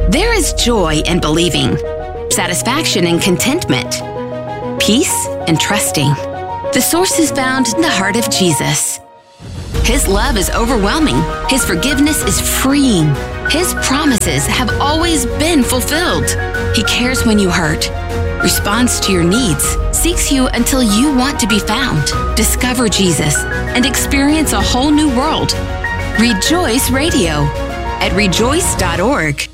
There is joy in believing, satisfaction in contentment, peace in trusting. The source is found in the heart of Jesus. His love is overwhelming. His forgiveness is freeing. His promises have always been fulfilled. He cares when you hurt, responds to your needs, seeks you until you want to be found. Discover Jesus and experience a whole new world. Rejoice Radio at rejoice.org.